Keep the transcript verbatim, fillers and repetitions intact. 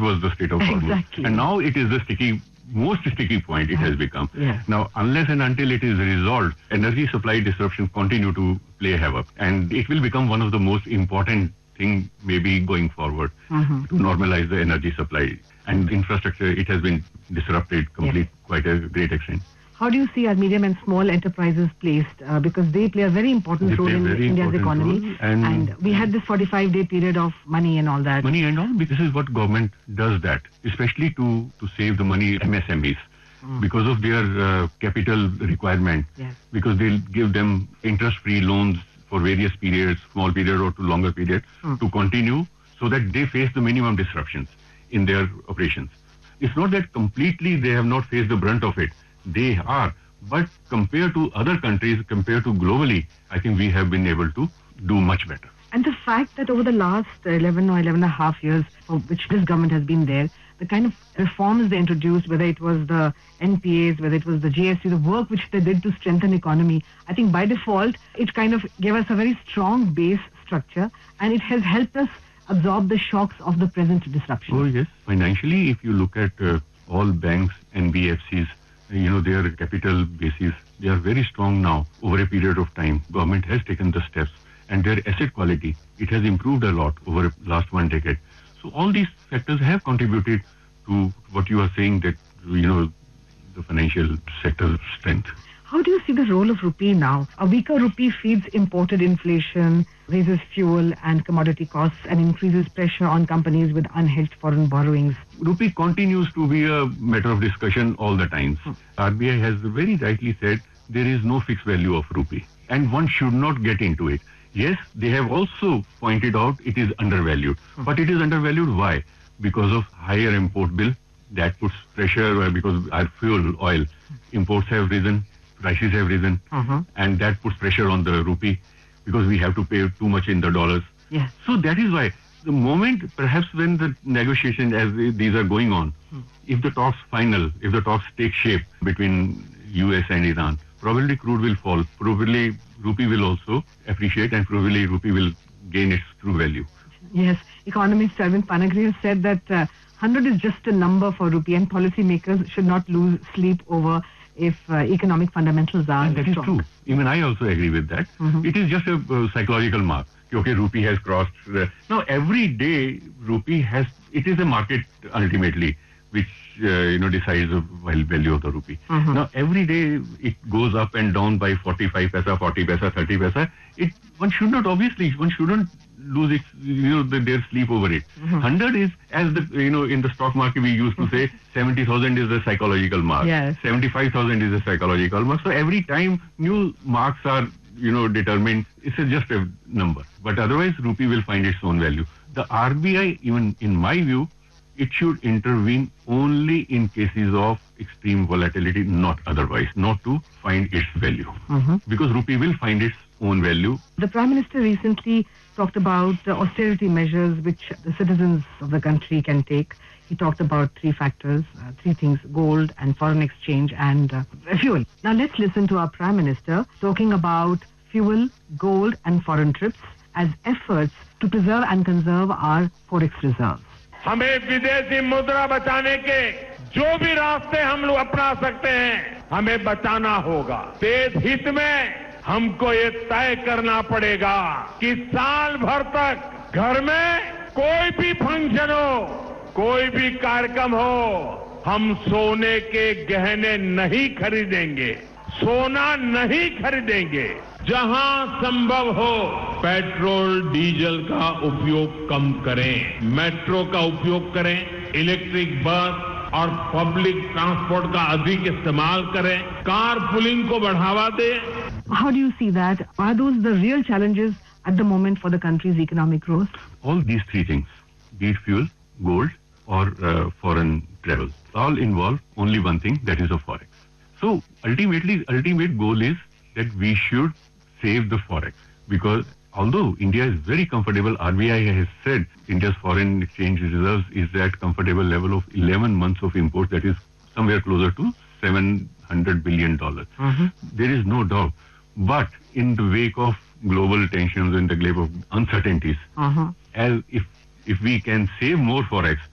was the Strait of Hormuz. Exactly. And now it is the sticky, most sticky point it has become. Yeah. Now, unless and until it is resolved, energy supply disruptions continue to play havoc. And it will become one of the most important thing maybe going forward mm-hmm. to normalize the energy supply. And infrastructure, it has been disrupted complete yeah. quite a great extent. How do you see our medium and small enterprises placed? Uh, because they play a very important they role in India's economy. Role, and, and we had this forty-five day period of money and all that. Money and all, because this is what government does that, especially to, to save the money M S M Es. Mm. Because of their uh, capital requirement, yes. because they'll give them interest-free loans for various periods, small period or to longer period, mm. to continue so that they face the minimum disruptions in their operations. It's not that completely they have not faced the brunt of it. They are. But compared to other countries, compared to globally, I think we have been able to do much better. And the fact that over the last eleven or eleven and a half years for which this government has been there, the kind of reforms they introduced, whether it was the N P As, whether it was the G S T, the work which they did to strengthen economy, I think by default, it kind of gave us a very strong base structure and it has helped us absorb the shocks of the present disruption. Oh, yes. Financially, if you look at uh, all banks, N B F Cs, you know, their capital bases, they are very strong now over a period of time. Government has taken the steps and their asset quality, it has improved a lot over the last one decade. So all these factors have contributed to what you are saying that, you know, the financial sector strength. How do you see the role of rupee now? A weaker rupee feeds imported inflation, raises fuel and commodity costs and increases pressure on companies with unhedged foreign borrowings. Rupee continues to be a matter of discussion all the time. Hmm. R B I has very rightly said there is no fixed value of rupee and one should not get into it. Yes, they have also pointed out it is undervalued. Hmm. But it is undervalued why? Because of higher import bill that puts pressure because our fuel, oil, imports have risen. Prices have risen, uh-huh. and that puts pressure on the rupee because we have to pay too much in the dollars. Yes. So that is why the moment, perhaps when the negotiations as these are going on, hmm. if the talks final, if the talks take shape between U S and Iran, probably crude will fall, probably rupee will also appreciate, and probably rupee will gain its true value. Yes, economist Arvind Panagri has said that uh, one hundred is just a number for rupee, and policymakers should not lose sleep over if uh, economic fundamentals are and that strong. is true. Even I also agree with that. Mm-hmm. It is just a uh, psychological mark. Okay, rupee has crossed. Uh, now, every day, rupee has, it is a market ultimately, which, uh, you know, decides the value of the rupee. Mm-hmm. Now, every day, it goes up and down by forty-five paisa, forty paisa, thirty paisa. It, one should not, obviously, one shouldn't lose its, you know, the, their sleep over it. Mm-hmm. one hundred is, as the, you know, in the stock market, we used to say seventy thousand is the psychological mark. Yes. seventy-five thousand is the psychological mark. So every time new marks are, you know, determined, it's a, just a number. But otherwise, rupee will find its own value. The R B I, even in my view, it should intervene only in cases of extreme volatility, not otherwise, not to find its value. Mm-hmm. Because rupee will find its own value. The Prime Minister recently talked about uh, austerity measures which the citizens of the country can take. He talked about three factors, uh, three things, gold and foreign exchange and uh, fuel. Now let's listen to our Prime Minister talking about fuel, gold and foreign trips as efforts to preserve and conserve our forex reserves. हमें विदेशी मुद्रा बचाने के जो भी रास्ते हम लोग अपना सकते हैं हमें बचाना होगा देश हित में हमको ये तय करना पड़ेगा कि साल भर तक घर में कोई भी फंक्शन हो कोई भी कार्यक्रम हो हम सोने के गहने नहीं खरीदेंगे सोना नहीं खरीदेंगे जहां संभव हो पेट्रोल डीजल का उपयोग कम करें मेट्रो का उपयोग करें इलेक्ट्रिक बस और पब्लिक ट्रांसपोर्ट का अधिक इस्तेमाल करें कार पुलिंग को बढ़ावा दें How do you see that? Are those the real challenges at the moment for the country's economic growth? All these three things, be it fuel, gold or uh, foreign travel, all involve only one thing, that is a forex. So ultimately, ultimate goal is that we should save the forex because although India is very comfortable, R B I has said India's foreign exchange reserves is at comfortable level of eleven months of imports, that is somewhere closer to seven hundred billion dollars. Mm-hmm. There is no doubt. But in the wake of global tensions, in the wake of uncertainties, uh-huh. as if if we can save more forex,